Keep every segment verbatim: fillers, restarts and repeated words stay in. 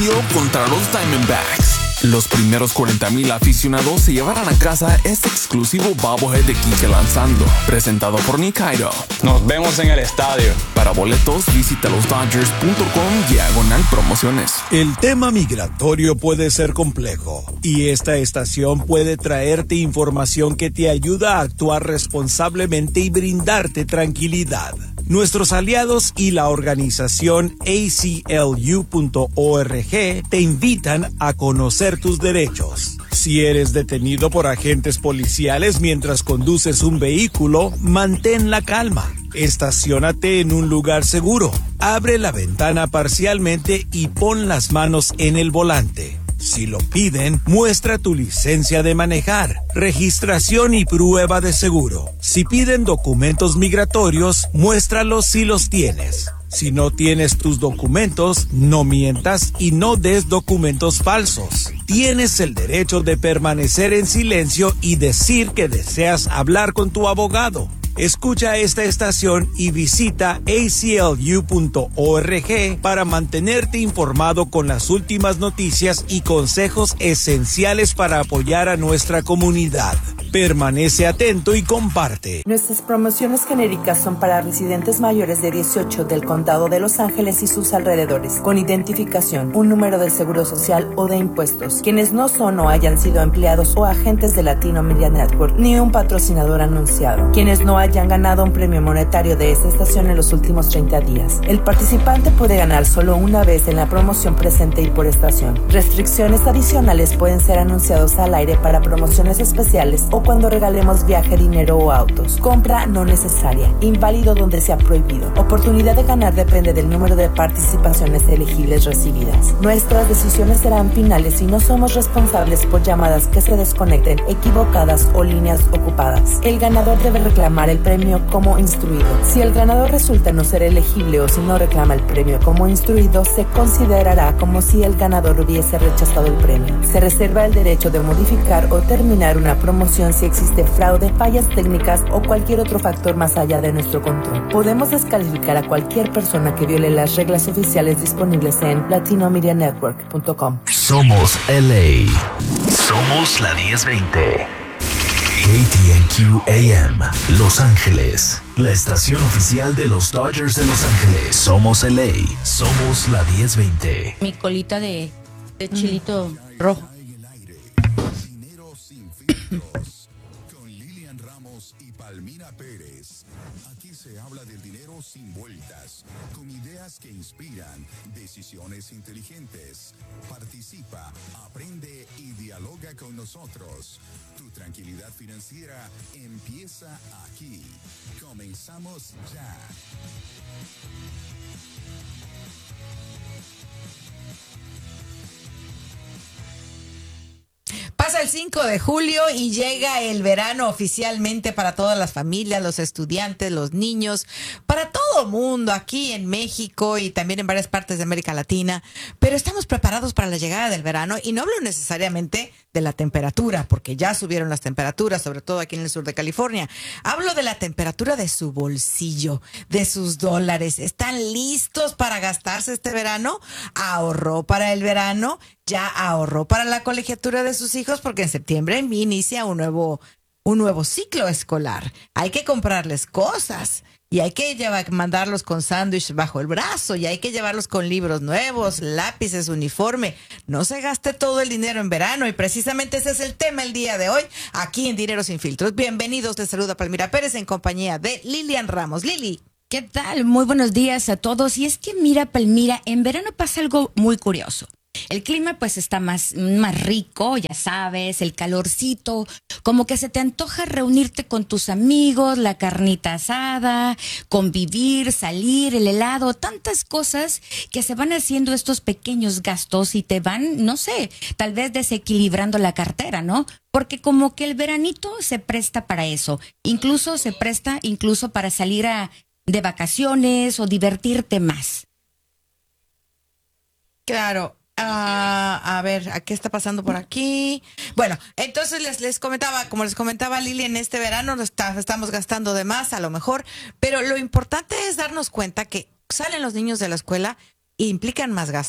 Julio contra los Diamondbacks. Los primeros cuarenta mil aficionados se llevarán a casa este exclusivo bobblehead de Kike lanzando, presentado por Nikaido. Nos vemos en el estadio. Para boletos, visita los dodgers punto com diagonal promociones. El tema migratorio puede ser complejo y esta estación puede traerte información que te ayuda a actuar responsablemente y brindarte tranquilidad. Nuestros aliados y la organización A C L U punto org te invitan a conocer tus derechos. Si eres detenido por agentes policiales mientras conduces un vehículo, mantén la calma. Estaciónate en un lugar seguro. Abre la ventana parcialmente y pon las manos en el volante. Si lo piden, muestra tu licencia de manejar, registración y prueba de seguro. Si piden documentos migratorios, muéstralos si los tienes. Si no tienes tus documentos, no mientas y no des documentos falsos. Tienes el derecho de permanecer en silencio y decir que deseas hablar con tu abogado. Escucha esta estación y visita A C L U punto org para mantenerte informado con las últimas noticias y consejos esenciales para apoyar a nuestra comunidad. Permanece atento y comparte. Nuestras promociones genéricas son para residentes mayores de dieciocho del condado de Los Ángeles y sus alrededores, con identificación, un número de seguro social o de impuestos, quienes no son o hayan sido empleados o agentes de Latino Media Network, ni un patrocinador anunciado, quienes no hayan ganado un premio monetario de esta estación en los últimos treinta días. El participante puede ganar solo una vez en la promoción presente y por estación. Restricciones adicionales pueden ser anunciados al aire para promociones especiales o cuando regalemos viaje, dinero o autos. Compra no necesaria. Inválido donde sea prohibido. Oportunidad de ganar depende del número de participaciones elegibles recibidas. Nuestras decisiones serán finales y no somos responsables por llamadas que se desconecten, equivocadas o líneas ocupadas. El ganador debe reclamar el premio como instruido. Si el ganador resulta no ser elegible o si no reclama el premio como instruido, se considerará como si el ganador hubiese rechazado el premio. Se reserva el derecho de modificar o terminar una promoción si existe fraude, fallas técnicas o cualquier otro factor más allá de nuestro control. Podemos descalificar a cualquier persona que viole las reglas oficiales disponibles en latino media network punto com. Somos L A. Somos la diez veinte. K T N Q A M, Los Ángeles, la estación oficial de los Dodgers de Los Ángeles. Somos L A. Somos la diez veinte. Mi colita de, de chilito mm. rojo. Sin vueltas, con ideas que inspiran, decisiones inteligentes. Participa, aprende y dialoga con nosotros. Tu tranquilidad financiera empieza aquí. Comenzamos ya. Pasa el cinco de julio y llega el verano oficialmente para todas las familias, los estudiantes, los niños, para todo el mundo aquí en México y también en varias partes de América Latina. Pero estamos preparados para la llegada del verano y no hablo necesariamente de la temperatura, porque ya subieron las temperaturas, sobre todo aquí en el sur de California. Hablo de la temperatura de su bolsillo, de sus dólares. ¿Están listos para gastarse este verano? ¿Ahorró para el verano? ¿Ya ahorró para la colegiatura de sus hijos? Porque en septiembre inicia un nuevo, un nuevo ciclo escolar. Hay que comprarles cosas y hay que llevar, mandarlos con sándwich bajo el brazo y hay que llevarlos con libros nuevos, lápices, uniforme. No se gaste todo el dinero en verano y precisamente ese es el tema el día de hoy aquí en Dinero Sin Filtros. Bienvenidos, les saluda Palmira Pérez en compañía de Lilian Ramos. Lili. ¿Qué tal? Muy buenos días a todos. Y es que mira, Palmira, en verano pasa algo muy curioso. El clima pues está más, más rico, ya sabes, el calorcito, como que se te antoja reunirte con tus amigos, la carnita asada, convivir, salir, el helado, tantas cosas que se van haciendo estos pequeños gastos y te van, no sé, tal vez desequilibrando la cartera, ¿no? Porque como que el veranito se presta para eso, incluso se presta incluso para salir a, de vacaciones o divertirte más. Claro. Uh, a ver, ¿qué está pasando por aquí? Bueno, entonces les, les comentaba, como les comentaba Lili, en este verano nos está, estamos gastando de más a lo mejor, pero lo importante es darnos cuenta que salen los niños de la escuela e implican más gasto,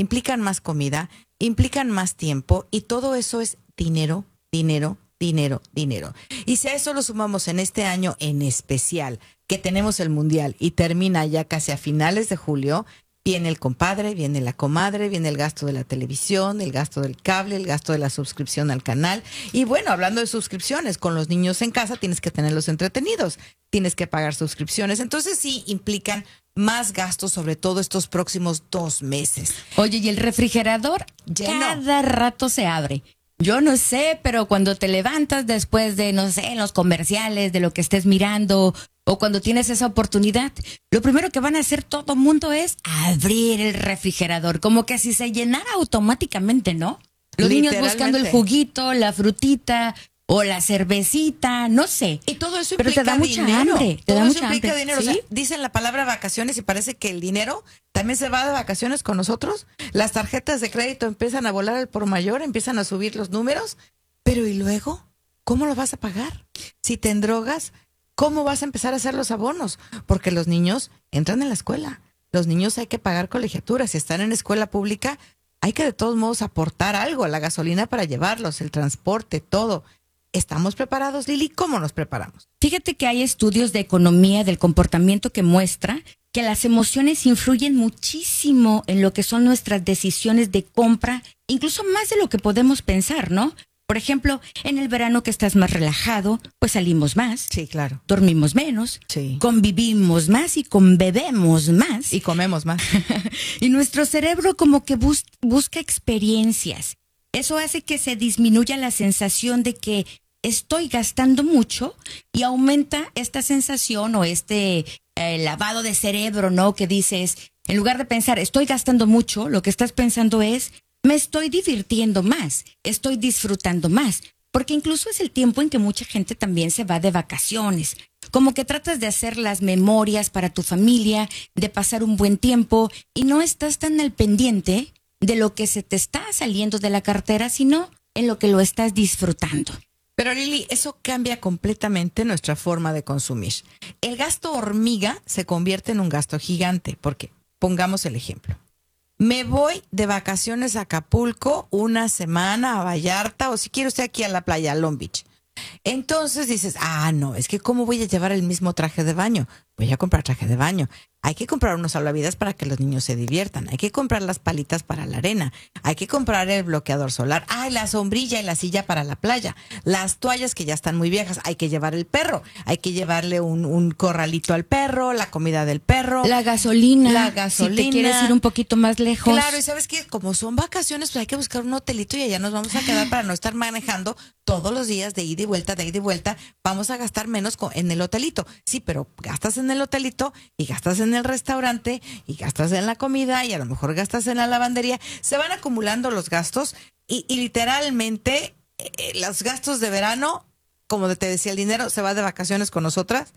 implican más comida, implican más tiempo y todo eso es dinero, dinero, dinero, dinero. Y si a eso lo sumamos en este año en especial, que tenemos el Mundial y termina ya casi a finales de julio, viene el compadre, viene la comadre, viene el gasto de la televisión, el gasto del cable, el gasto de la suscripción al canal. Y bueno, hablando de suscripciones, con los niños en casa tienes que tenerlos entretenidos, tienes que pagar suscripciones. Entonces sí implican más gastos, sobre todo estos próximos dos meses. Oye, y el refrigerador Lleno. cada rato se abre. Yo no sé, pero cuando te levantas después de, no sé, en los comerciales, de lo que estés mirando, o cuando tienes esa oportunidad, lo primero que van a hacer todo mundo es abrir el refrigerador, como que si se llenara automáticamente, ¿no? Los niños buscando el juguito, la frutita o la cervecita, no sé. Y todo eso pero implica te da mucha dinero. hambre, te todo da eso mucha implica hambre. dinero. ¿Sí? O sea, dicen la palabra vacaciones y parece que el dinero también se va de vacaciones con nosotros. Las tarjetas de crédito empiezan a volar al por mayor, empiezan a subir los números. Pero ¿y luego? ¿Cómo lo vas a pagar? Si te endrogas, ¿cómo vas a empezar a hacer los abonos? Porque los niños entran en la escuela. Los niños hay que pagar colegiatura. Si están en escuela pública, hay que de todos modos aportar algo, la gasolina para llevarlos, el transporte, todo. ¿Estamos preparados, Lili? ¿Cómo nos preparamos? Fíjate que hay estudios de economía del comportamiento que muestra que las emociones influyen muchísimo en lo que son nuestras decisiones de compra, incluso más de lo que podemos pensar, ¿no? Por ejemplo, en el verano que estás más relajado, pues salimos más. Sí, claro. Dormimos menos. Sí. Convivimos más y conbebemos más. Y comemos más. Y nuestro cerebro como que bus- busca experiencias. Eso hace que se disminuya la sensación de que estoy gastando mucho y aumenta esta sensación o este eh, lavado de cerebro, ¿no? Que dices, en lugar de pensar, estoy gastando mucho, lo que estás pensando es, me estoy divirtiendo más, estoy disfrutando más. Porque incluso es el tiempo en que mucha gente también se va de vacaciones. Como que tratas de hacer las memorias para tu familia, de pasar un buen tiempo y no estás tan al pendiente de lo que se te está saliendo de la cartera, sino en lo que lo estás disfrutando. Pero Lili, eso cambia completamente nuestra forma de consumir. El gasto hormiga se convierte en un gasto gigante, porque, pongamos el ejemplo, me voy de vacaciones a Acapulco una semana, a Vallarta, o si quiero usted aquí a la playa, a Long Beach. Entonces dices, ah, no, es que ¿cómo voy a llevar el mismo traje de baño? Voy a comprar traje de baño. Hay que comprar unos salvavidas para que los niños se diviertan. Hay que comprar las palitas para la arena. Hay que comprar el bloqueador solar. Ay, la sombrilla y la silla para la playa. Las toallas que ya están muy viejas. Hay que llevar el perro. Hay que llevarle un, un corralito al perro, la comida del perro. La gasolina. La gasolina. Si te quieres ir un poquito más lejos. Claro, y sabes que como son vacaciones, pues hay que buscar un hotelito y allá nos vamos a quedar para no estar manejando todos los días de ida y vuelta, de ida y vuelta. Vamos a gastar menos con, en el hotelito. Sí, pero gastas en el hotelito y gastas en el restaurante y gastas en la comida y a lo mejor gastas en la lavandería. Se van acumulando los gastos y, y literalmente eh, los gastos de verano, como te decía, el dinero se va de vacaciones con nosotras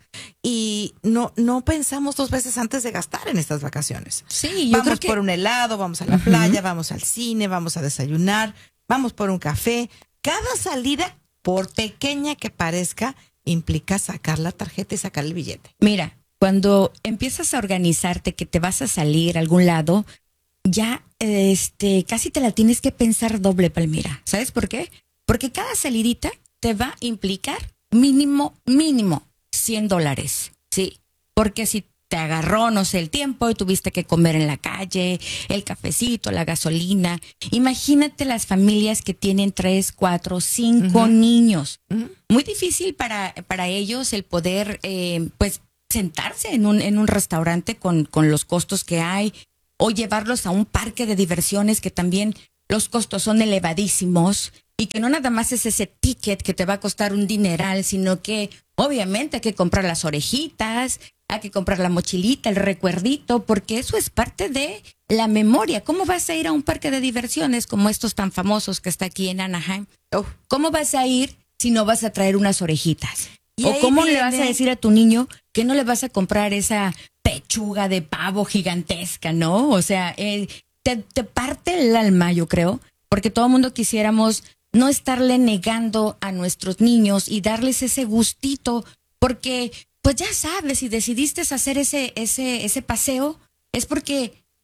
y no, no pensamos dos veces antes de gastar en estas vacaciones. Sí, yo vamos creo que... por un helado, vamos a la Uh-huh. playa, vamos al cine, vamos a desayunar, vamos por un café. Cada salida, por pequeña que parezca, implica sacar la tarjeta y sacar el billete. Mira, cuando empiezas a organizarte que te vas a salir a algún lado, ya este casi te la tienes que pensar doble, Palmira. ¿Sabes por qué? Porque cada salidita te va a implicar mínimo, mínimo cien dólares. Sí, porque si te agarró, no sé, el tiempo y tuviste que comer en la calle, el cafecito, la gasolina. Imagínate las familias que tienen tres, cuatro, cinco Uh-huh. niños. Uh-huh. Muy difícil para, para ellos el poder, eh, pues, sentarse en un, en un restaurante con, con los costos que hay o llevarlos a un parque de diversiones que también los costos son elevadísimos y que no nada más es ese ticket que te va a costar un dineral, sino que obviamente hay que comprar las orejitas, hay que comprar la mochilita, el recuerdito, porque eso es parte de la memoria. ¿Cómo vas a ir a un parque de diversiones como estos tan famosos que está aquí en Anaheim? Oh. ¿Cómo vas a ir si no vas a traer unas orejitas? Y ¿O ahí cómo viene... le vas a decir a tu niño que no le vas a comprar esa pechuga de pavo gigantesca, ¿no? O sea, eh, te, te parte el alma, yo creo, porque todo el mundo quisiéramos no estarle negando a nuestros niños y darles ese gustito, porque pues ya sabes, si decidiste hacer ese, ese, ese paseo, es porque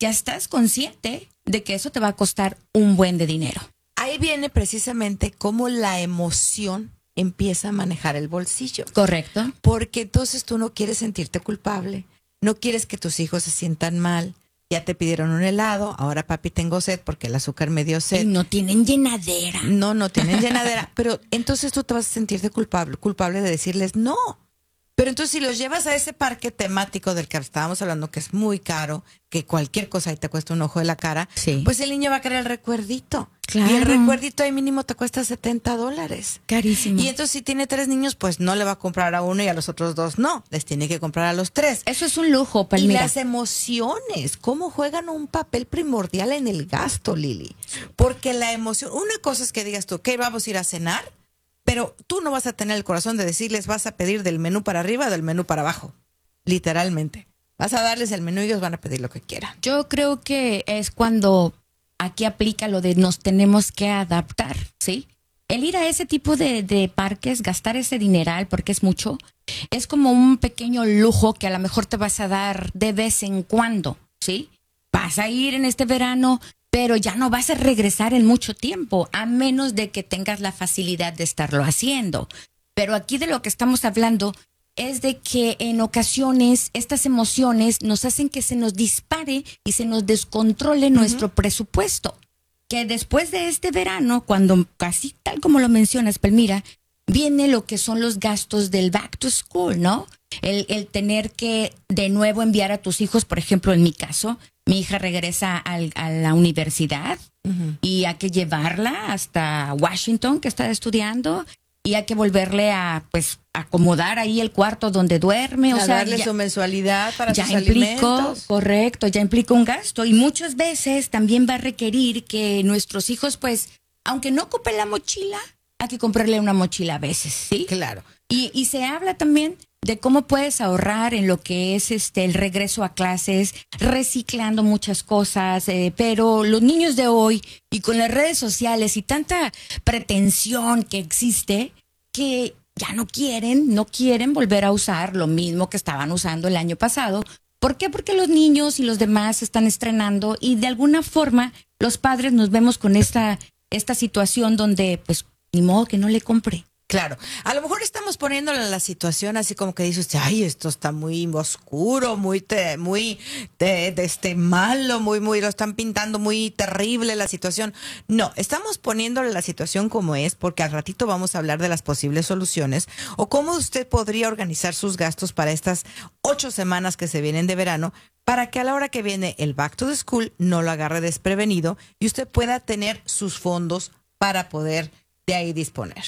ya estás consciente de que eso te va a costar un buen de dinero. Ahí viene precisamente cómo la emoción empieza a manejar el bolsillo. Correcto. Porque entonces tú no quieres sentirte culpable, no quieres que tus hijos se sientan mal. Ya te pidieron un helado, ahora papi tengo sed porque el azúcar me dio sed. Y no tienen llenadera. No, no tienen llenadera. Pero entonces tú te vas a sentirte culpable, culpable de decirles no. Pero entonces si los llevas a ese parque temático del que estábamos hablando, que es muy caro, que cualquier cosa ahí te cuesta un ojo de la cara, sí. Pues el niño va a querer el recuerdito. Claro. Y el recuerdito ahí mínimo te cuesta setenta dólares. Carísimo. Y entonces si tiene tres niños, pues no le va a comprar a uno y a los otros dos no. Les tiene que comprar a los tres. Eso es un lujo, Palmira. Y las emociones, cómo juegan un papel primordial en el gasto, Lili. Porque la emoción, una cosa es que digas tú, ok, vamos a ir a cenar, pero tú no vas a tener el corazón de decirles, vas a pedir del menú para arriba o del menú para abajo. Literalmente. Vas a darles el menú y ellos van a pedir lo que quieran. Yo creo que es cuando aquí aplica lo de nos tenemos que adaptar, ¿sí? El ir a ese tipo de, de parques, gastar ese dineral, porque es mucho, es como un pequeño lujo que a lo mejor te vas a dar de vez en cuando, ¿sí? Vas a ir en este verano, pero ya no vas a regresar en mucho tiempo, a menos de que tengas la facilidad de estarlo haciendo. Pero aquí de lo que estamos hablando es de que en ocasiones estas emociones nos hacen que se nos dispare y se nos descontrole uh-huh. nuestro presupuesto. Que después de este verano, cuando casi tal como lo mencionas, Palmira, viene lo que son los gastos del back to school, ¿no? El, el tener que de nuevo enviar a tus hijos, por ejemplo, en mi caso, mi hija regresa al, a la universidad uh-huh. y hay que llevarla hasta Washington, que está estudiando, y hay que volverle a, pues, acomodar ahí el cuarto donde duerme. A o sea, darle ya, su mensualidad para ya sus implicó, alimentos. Correcto, ya implica un gasto. Y muchas veces también va a requerir que nuestros hijos, pues, aunque no ocupen la mochila, hay que comprarle una mochila a veces, ¿sí? Claro. Y, y se habla también de cómo puedes ahorrar en lo que es este el regreso a clases, reciclando muchas cosas, eh, pero los niños de hoy y con las redes sociales y tanta pretensión que existe, que ya no quieren, no quieren volver a usar lo mismo que estaban usando el año pasado. ¿Por qué? Porque los niños y los demás están estrenando y de alguna forma los padres nos vemos con esta, esta situación donde pues ni modo que no le compre. Claro, a lo mejor estamos poniéndole la situación así como que dice usted, ay, esto está muy oscuro, muy, te, muy te, de este malo, muy, muy, lo están pintando muy terrible la situación. No, estamos poniéndole la situación como es, porque al ratito vamos a hablar de las posibles soluciones o cómo usted podría organizar sus gastos para estas ocho semanas que se vienen de verano, para que a la hora que viene el back to the school no lo agarre desprevenido y usted pueda tener sus fondos para poder de ahí disponer.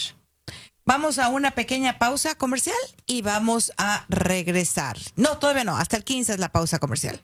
Vamos a una pequeña pausa comercial y vamos a regresar. No, todavía no, hasta el quince es la pausa comercial.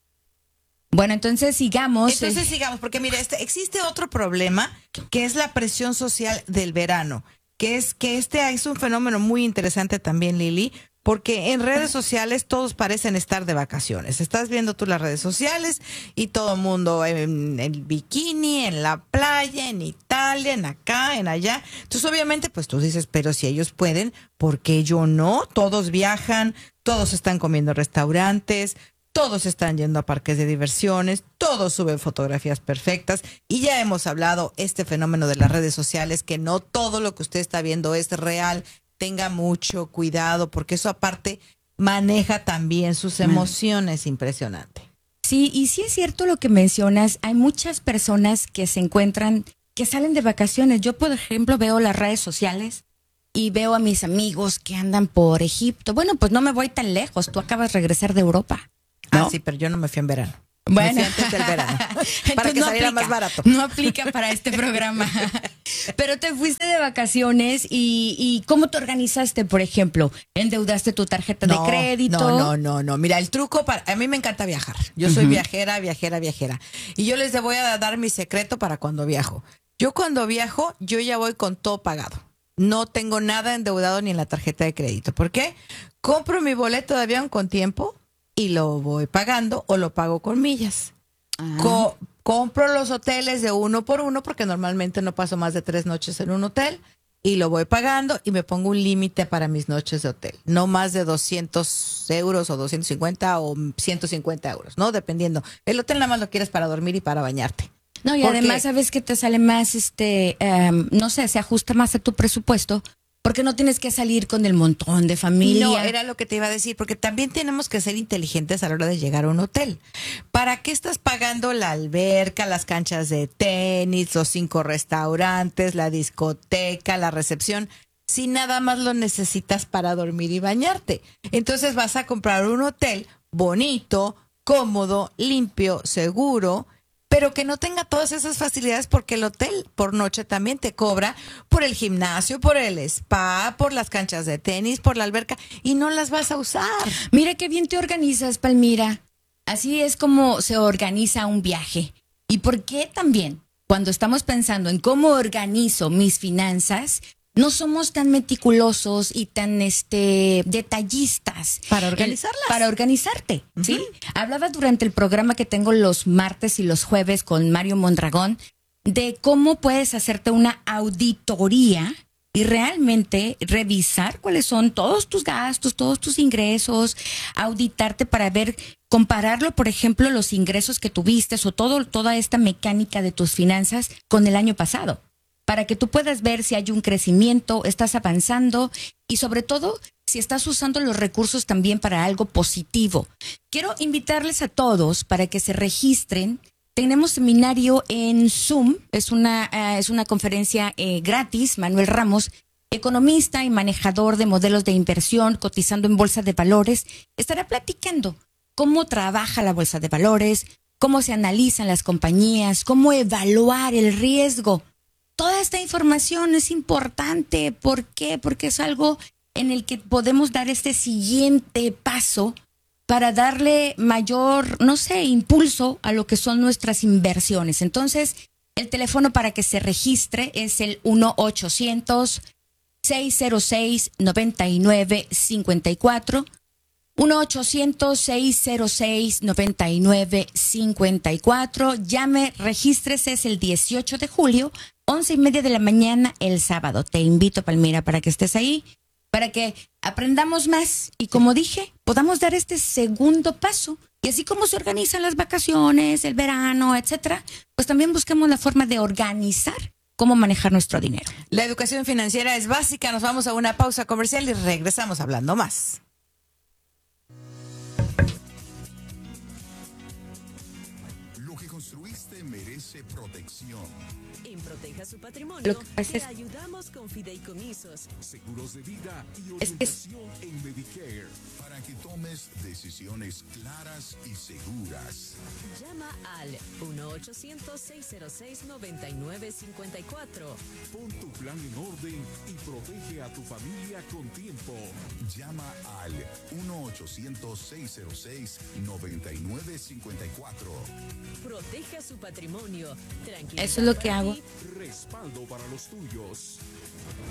Bueno, entonces sigamos. Entonces sigamos, porque mire, este, existe otro problema que es la presión social del verano, que es que este es un fenómeno muy interesante también, Lili, porque en redes sociales todos parecen estar de vacaciones. Estás viendo tú las redes sociales y todo el mundo en el bikini, en la playa, en Italia, en acá, en allá. Entonces, obviamente, pues tú dices, pero si ellos pueden, ¿por qué yo no? Todos viajan, todos están comiendo en restaurantes, todos están yendo a parques de diversiones, todos suben fotografías perfectas y ya hemos hablado este fenómeno de las redes sociales, que no todo lo que usted está viendo es real. Tenga mucho cuidado porque eso aparte maneja también sus emociones. Impresionante. Sí, y sí es cierto lo que mencionas. Hay muchas personas que se encuentran, que salen de vacaciones. Yo, por ejemplo, veo las redes sociales y veo a mis amigos que andan por Egipto. Bueno, pues no me voy tan lejos. Tú acabas de regresar de Europa, ¿no? Ah, sí, pero yo no me fui en verano. Bueno, me fui antes del verano, para que no saliera aplica, más barato. No aplica para este programa. Pero te fuiste de vacaciones y, y ¿cómo te organizaste, por ejemplo? ¿Endeudaste tu tarjeta no, de crédito? No, no, no, no. Mira, el truco para... A mí me encanta viajar. Yo soy uh-huh. viajera, viajera, viajera. Y yo les voy a dar mi secreto para cuando viajo. Yo cuando viajo, yo ya voy con todo pagado. No tengo nada endeudado ni en la tarjeta de crédito. ¿Por qué? Compro mi boleto de avión con tiempo y lo voy pagando o lo pago con millas. Ah. Co- compro los hoteles de uno por uno porque normalmente no paso más de tres noches en un hotel y lo voy pagando y me pongo un límite para mis noches de hotel. No más de doscientos euros o doscientos cincuenta o ciento cincuenta euros, ¿no? Dependiendo. El hotel nada más lo quieres para dormir y para bañarte. No, y Porque- además sabes que te sale más, este, um, no sé, se ajusta más a tu presupuesto porque no tienes que salir con el montón de familia. No, era lo que te iba a decir, porque también tenemos que ser inteligentes a la hora de llegar a un hotel. ¿Para qué estás pagando la alberca, las canchas de tenis, los cinco restaurantes, la discoteca, la recepción, si nada más lo necesitas para dormir y bañarte? Entonces vas a comprar un hotel bonito, cómodo, limpio, seguro, pero que no tenga todas esas facilidades porque el hotel por noche también te cobra por el gimnasio, por el spa, por las canchas de tenis, por la alberca y no las vas a usar. Mira qué bien te organizas, Palmira. Así es como se organiza un viaje. ¿Y por qué también, cuando estamos pensando en cómo organizo mis finanzas, no somos tan meticulosos y tan este detallistas Para organizarlas. El- para organizarte, ¿sí? Hablaba durante el programa que tengo los martes y los jueves con Mario Mondragón de cómo puedes hacerte una auditoría y realmente revisar cuáles son todos tus gastos, todos tus ingresos, auditarte para ver, compararlo, por ejemplo, los ingresos que tuviste o todo, toda esta mecánica de tus finanzas con el año pasado, para que tú puedas ver si hay un crecimiento, estás avanzando y sobre todo si estás usando los recursos también para algo positivo. Quiero invitarles a todos para que se registren. Tenemos seminario en Zoom, es una, uh, es una conferencia eh, gratis. Manuel Ramos, economista y manejador de modelos de inversión, cotizando en bolsa de valores, estará platicando cómo trabaja la bolsa de valores, cómo se analizan las compañías, cómo evaluar el riesgo. Toda esta información es importante. ¿Por qué? Porque es algo en el que podemos dar este siguiente paso para darle mayor, no sé, impulso a lo que son nuestras inversiones. Entonces, el teléfono para que se registre es el uno ochocientos, seis cero seis, nueve nueve cinco cuatro. uno ochocientos, seis cero seis, nueve nueve cinco cuatro. Llame, regístrese, es el dieciocho de julio, once y media de la mañana el sábado. Te invito, Palmira, para que estés ahí, para que aprendamos más y, como dije, podamos dar este segundo paso. Y así como se organizan las vacaciones, el verano, etcétera, pues también busquemos la forma de organizar cómo manejar nuestro dinero. La educación financiera es básica. Nos vamos a una pausa comercial y regresamos hablando más. Lo que construiste merece protección. En Proteja su Patrimonio, Lo que pasa te es- ayudamos con fideicomisos. Seguros de vida y Es que- orientación en Medicare para que tomes decisiones claras y seguras. Llama al uno ochocientos, seis cero seis, nueve nueve cinco cuatro. Pon tu plan en orden y protege a tu familia con tiempo. Llama al uno ochocientos, seis cero seis, nueve nueve cinco cuatro. Proteja su patrimonio. Tranquilidad Eso es lo que para hago. ti. Respaldo para los tuyos.